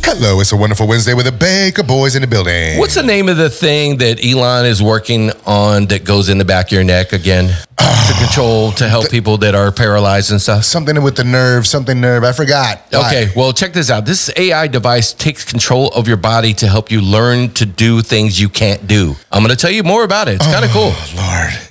Hello, it's a wonderful Wednesday with the Baker Boys in the building. What's the name of the thing that Elon is working on that goes in the back of your neck again to help people that are paralyzed and stuff? Something with the nerve, I forgot. Okay, well, check this out. This AI device takes control of your body to help you learn to do things you can't do. I'm going to tell you more about it. It's kind of cool. Lord.